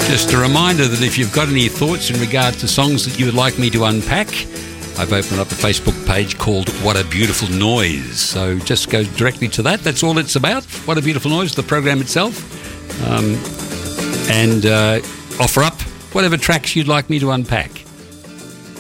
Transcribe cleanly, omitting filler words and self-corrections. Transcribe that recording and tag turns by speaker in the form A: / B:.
A: Just a reminder that if you've got any thoughts in regard to songs that you would like me to unpack, I've opened up a Facebook page called What a Beautiful Noise. So just go directly to that. That's all it's about. What a Beautiful Noise, the program itself. And offer up whatever tracks you'd like me to unpack.